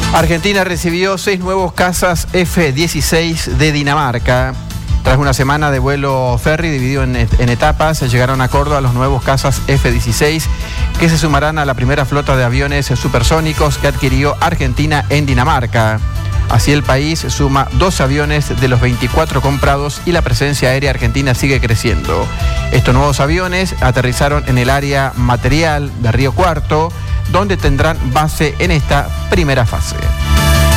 Argentina recibió 6 nuevos cazas F-16 de Dinamarca. Tras una semana de vuelo ferry dividido en etapas, llegaron a Córdoba los nuevos cazas F-16 que se sumarán a la primera flota de aviones supersónicos que adquirió Argentina en Dinamarca. Así el país suma 2 aviones de los 24 comprados y la presencia aérea argentina sigue creciendo. Estos nuevos aviones aterrizaron en el área material de Río Cuarto, donde tendrán base en esta primera fase.